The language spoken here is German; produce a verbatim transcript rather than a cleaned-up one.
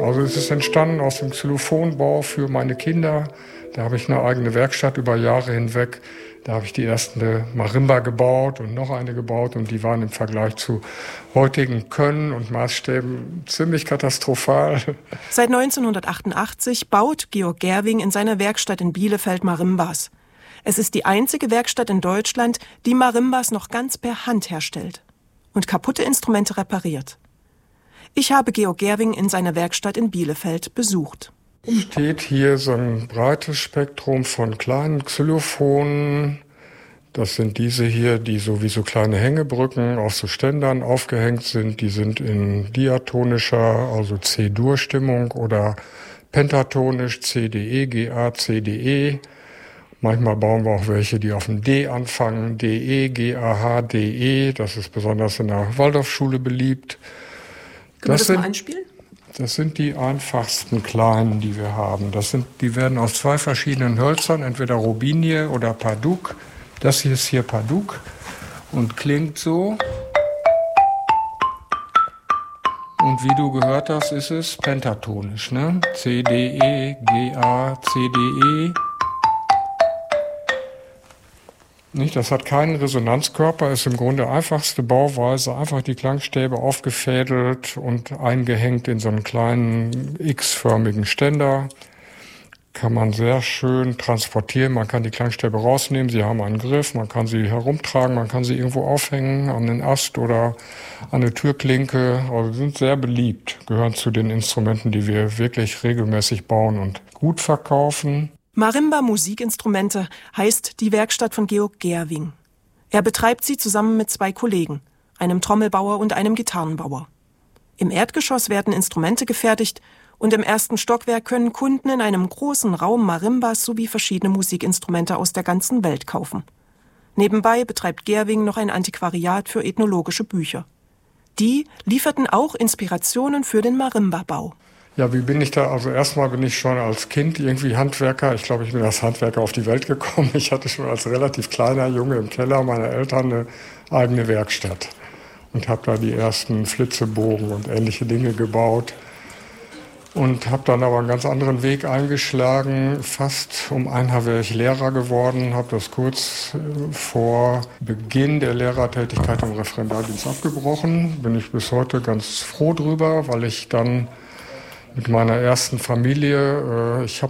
Also es ist entstanden aus dem Xylophonbau für meine Kinder. Da habe ich eine eigene Werkstatt über Jahre hinweg. Da habe ich die erste Marimba gebaut und noch eine gebaut. Und die waren im Vergleich zu heutigen Können und Maßstäben ziemlich katastrophal. Seit neunzehnhundertachtundachtzig baut Georg Gerwing in seiner Werkstatt in Bielefeld Marimbas. Es ist die einzige Werkstatt in Deutschland, die Marimbas noch ganz per Hand herstellt und kaputte Instrumente repariert. Ich habe Georg Gerwing in seiner Werkstatt in Bielefeld besucht. Steht hier so ein breites Spektrum von kleinen Xylophonen. Das sind diese hier, die so wie so kleine Hängebrücken auf so Ständern aufgehängt sind. Die sind in diatonischer, also C-Dur-Stimmung oder pentatonisch, C D E, G A, C D E. Manchmal bauen wir auch welche, die auf dem D anfangen, D E, G A H, D E. Das ist besonders in der Waldorfschule beliebt. Können wir das mal einspielen? Das sind die einfachsten kleinen, die wir haben. Das sind, die werden aus zwei verschiedenen Hölzern, entweder Robinie oder Parduk. Das hier ist hier Parduk und klingt so. Und wie du gehört hast, ist es pentatonisch, ne? C, D, E, G, A, C, D, E. Nicht, das hat keinen Resonanzkörper, ist im Grunde einfachste Bauweise, einfach die Klangstäbe aufgefädelt und eingehängt in so einen kleinen X-förmigen Ständer. Kann man sehr schön transportieren, man kann die Klangstäbe rausnehmen, sie haben einen Griff, man kann sie herumtragen, man kann sie irgendwo aufhängen, an den Ast oder an eine Türklinke. Also sind sehr beliebt, gehören zu den Instrumenten, die wir wirklich regelmäßig bauen und gut verkaufen. Marimba Musikinstrumente heißt die Werkstatt von Georg Gerwing. Er betreibt sie zusammen mit zwei Kollegen, einem Trommelbauer und einem Gitarrenbauer. Im Erdgeschoss werden Instrumente gefertigt und im ersten Stockwerk können Kunden in einem großen Raum Marimbas sowie verschiedene Musikinstrumente aus der ganzen Welt kaufen. Nebenbei betreibt Gerwing noch ein Antiquariat für ethnologische Bücher. Die lieferten auch Inspirationen für den Marimbabau. Ja, wie bin ich da? Also erstmal bin ich schon als Kind irgendwie Handwerker. Ich glaube, ich bin als Handwerker auf die Welt gekommen. Ich hatte schon als relativ kleiner Junge im Keller meiner Eltern eine eigene Werkstatt und habe da die ersten Flitzebogen und ähnliche Dinge gebaut und habe dann aber einen ganz anderen Weg eingeschlagen. Fast um ein Jahr wäre ich Lehrer geworden, habe das kurz vor Beginn der Lehrertätigkeit im Referendardienst abgebrochen. Bin ich bis heute ganz froh drüber, weil ich dann mit meiner ersten Familie, äh, ich habe